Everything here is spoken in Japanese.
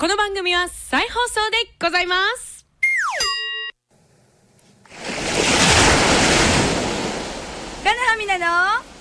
この番組は再放送でございます。 金葉みなの